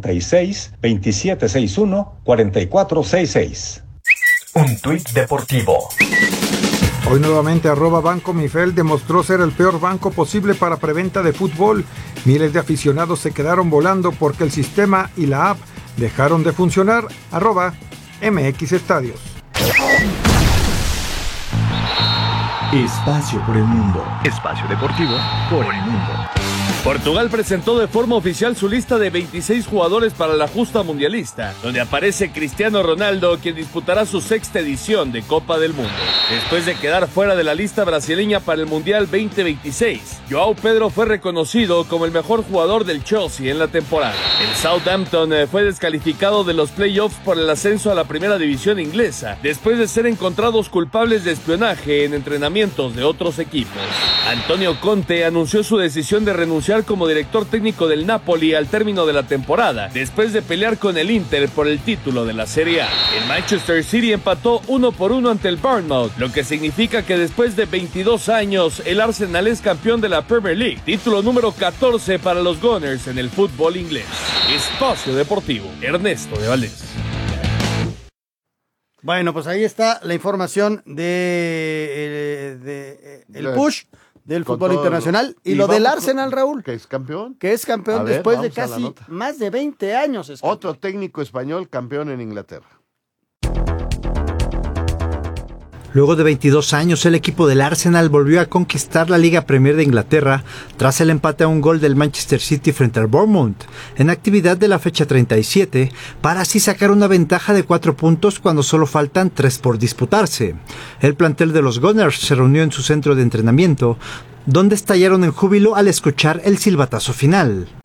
56-2761-4466. Un tuit deportivo. Hoy nuevamente @Banco Mifel demostró ser el peor banco posible para preventa de fútbol. Miles de aficionados se quedaron volando porque el sistema y la app dejaron de funcionar. @MX Estadios. Espacio por el mundo. Espacio deportivo por el mundo. Portugal presentó de forma oficial su lista de 26 jugadores para la justa mundialista, donde aparece Cristiano Ronaldo, quien disputará su sexta edición de Copa del Mundo. Después de quedar fuera de la lista brasileña para el Mundial 2026, João Pedro fue reconocido como el mejor jugador del Chelsea en la temporada. El Southampton fue descalificado de los playoffs por el ascenso a la primera división inglesa, después de ser encontrados culpables de espionaje en entrenamientos de otros equipos. Antonio Conte anunció su decisión de renunciar como director técnico del Napoli al término de la temporada, después de pelear con el Inter por el título de la Serie A. El Manchester City empató 1-1 ante el Bournemouth, lo que significa que después de 22 años, el Arsenal es campeón de la Premier League, título número 14 para los Gunners en el fútbol inglés. Espacio Deportivo, Ernesto de Valdés. Bueno, pues ahí está la información de el push del fútbol internacional y lo del Arsenal, Raúl. ¿Que es campeón? Que es campeón después de casi más de 20 años. Otro técnico español campeón en Inglaterra. Luego de 22 años, el equipo del Arsenal volvió a conquistar la Liga Premier de Inglaterra tras el empate a un gol del Manchester City frente al Bournemouth, en actividad de la fecha 37, para así sacar una ventaja de 4 puntos cuando solo faltan 3 por disputarse. El plantel de los Gunners se reunió en su centro de entrenamiento, donde estallaron en júbilo al escuchar el silbatazo final.